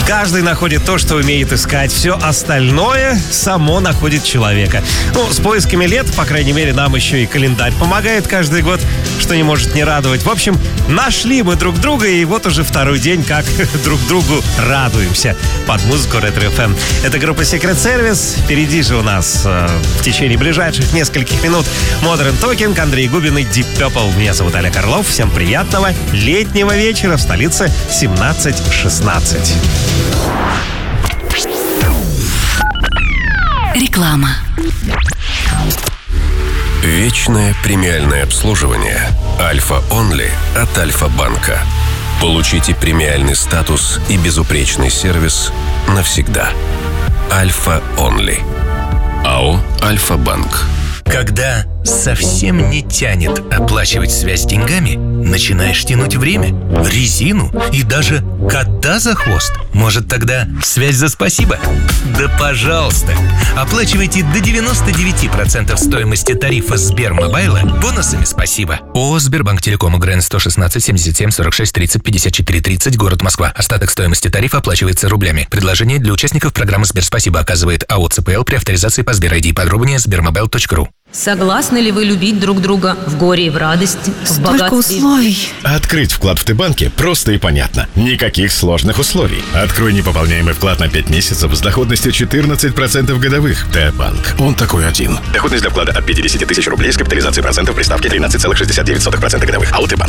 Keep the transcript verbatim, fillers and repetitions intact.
Каждый находит то, что умеет искать. Все остальное само находит человека. Ну, с поисками лет, по крайней мере, нам еще и календарь помогает каждый год, что не может не радовать. В общем, нашли мы друг друга, и вот уже второй день, как друг другу радуемся под музыку Ретро эф эм. Это группа Secret Service. Впереди же у нас э, в течение ближайших нескольких минут Modern Talking, Андрей Губин и Deep Purple. Меня зовут Олег Орлов. Всем приятного летнего вечера в столице семнадцать шестнадцать. Реклама. Вечное премиальное обслуживание Альфа Онли от Альфа-банка. Получите премиальный статус и безупречный сервис навсегда. Альфа Онли. АО «Альфа-банк». Когда совсем не тянет оплачивать связь деньгами, начинаешь тянуть время, резину и даже кота за хвост. Может, тогда связь за спасибо? Да пожалуйста! Оплачивайте до девяносто девять процентов стоимости тарифа Сбермобайла бонусами спасибо. ООО «Сбербанк Телеком», ГРН сто шестнадцать семьдесят семь сорок шесть тридцать пятьдесят четыре тридцать, город Москва. Остаток стоимости тарифа оплачивается рублями. Предложение для участников программы «Сберспасибо» оказывает АО «ЦПЛ» при авторизации по Сбер ай ди. Подробнее сбермобайл точка ру. Согласны ли вы любить друг друга в горе и в радости, в Столько богатстве? условий. Открыть вклад в Т-банке просто и понятно. Никаких сложных условий. Открой непополняемый вклад на пять месяцев с доходностью четырнадцать процентов годовых. Т-банк. Он такой один. Доходность для вклада от пятьдесят тысяч рублей с капитализацией процентов при ставке тринадцать целых шестьдесят девять сотых процента годовых. АО «Т-банк».